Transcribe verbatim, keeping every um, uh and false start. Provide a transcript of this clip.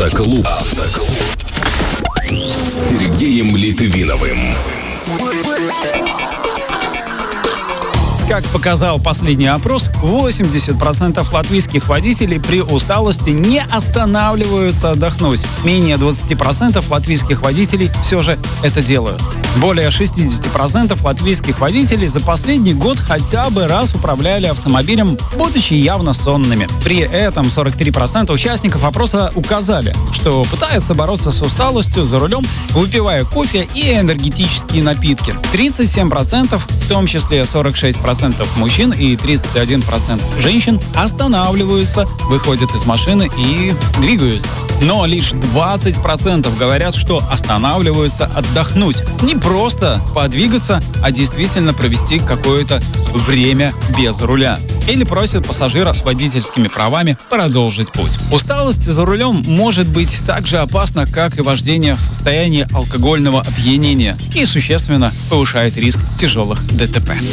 Автоклуб. Автоклуб. С Сергеем Литвиновым. Как показал последний опрос, восемьдесят процентов латвийских водителей при усталости не останавливаются отдохнуть. Менее двадцать процентов латвийских водителей все же это делают. Более шестьдесят процентов латвийских водителей за последний год хотя бы раз управляли автомобилем, будучи явно сонными. При этом сорок три процента участников опроса указали, что пытаются бороться с усталостью за рулем, выпивая кофе и энергетические напитки. тридцать семь процентов, в том числе сорок шесть процентов мужчин и тридцать один процент женщин, останавливаются, выходят из машины и двигаются. Но лишь двадцать процентов говорят, что останавливаются отдохнуть. Не просто подвигаться, а действительно провести какое-то время без руля. Или просят пассажира с водительскими правами продолжить путь. Усталость за рулем может быть так же опасна, как и вождение в состоянии алкогольного опьянения и существенно повышает риск тяжелых ДТП.